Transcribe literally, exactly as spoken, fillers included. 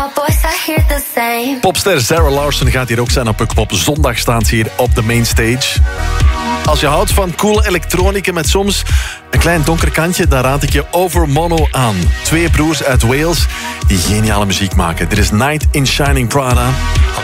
Popster Sarah Larson gaat hier ook zijn op Pukpop. Zondag staan ze hier op de mainstage. Als je houdt van coole elektronica met soms een klein donker kantje, dan raad ik je Over Mono aan. Twee broers uit Wales die geniale muziek maken. Dit is Night in Shining Prada.